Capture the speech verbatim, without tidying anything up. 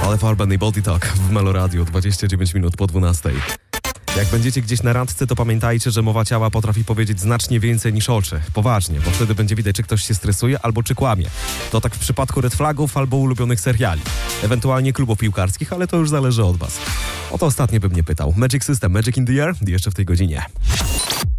Ale Farben i Body Talk w Meloradiu, dwadzieścia dziewięć minut po dwunastej. Jak będziecie gdzieś na randce, to pamiętajcie, że mowa ciała potrafi powiedzieć znacznie więcej niż oczy. Poważnie, bo wtedy będzie widać, czy ktoś się stresuje albo czy kłamie. To tak w przypadku red flagów albo ulubionych seriali. Ewentualnie klubów piłkarskich, ale to już zależy od was. O to ostatnie bym nie pytał. Magic System, Magic in the Air, jeszcze w tej godzinie.